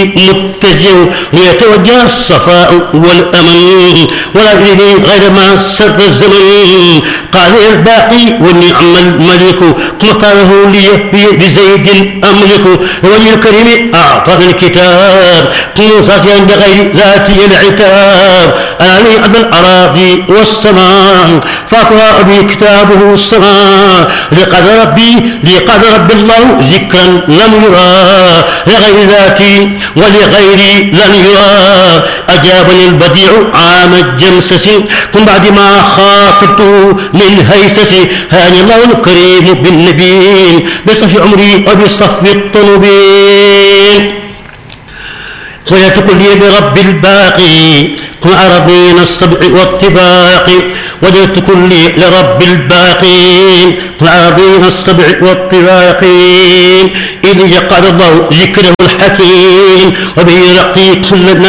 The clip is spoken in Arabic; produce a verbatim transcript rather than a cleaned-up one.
متجه ليتوجه الصفاء والأمن ولا إليه غير ما سر الزمن. قال الباقي والنعم الملك مختاره لي بزيد أملك وجه الكريم أعطاني الكتاب موسى بغير ذاتي العتاب. أناني أذى الأراضي والسماء فأقرأ أبي كتابه السماء. لقد ربي لقد رب الله ذكرا لم يرى لغير ذاتي ولغيري لن يرى. أجابني البديع عام الجمسس من بعد ما خاطبته من هيسس. هاني الله الكريم بالنبيين بصف عمري وبصف الطلبين. ولا تكن لي برب الباقي كن عرضين السبع والطباق. وجدت كلي لرب الباقين كن عرضين السبع والطباق. إذ قال الله ذكره الحكيم وبه يرقي كل